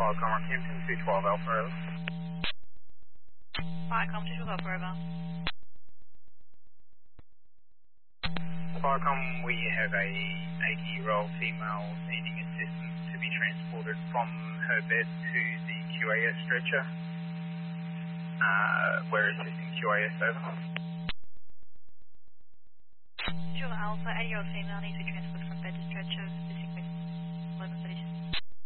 Viacom Rockhampton, 212 Alpha Over. Viacom 212 Alpha Over. Viacom, we have a 80-year-old female needing assistance to be transported from her bed to the QAS stretcher. We're assisting QAS over. 212 Alpha, 80-year-old female needs to be transported from bed to stretcher, 11:36.